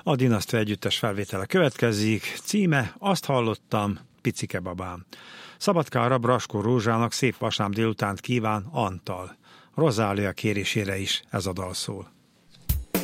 A Dinasztia együttes felvétele következik, címe Azt hallottam, Picike babám. Szabadkára Braskó Rózsának szép vasárnap délutánt kíván Antal. Rozália kérésére is ez a dal szól.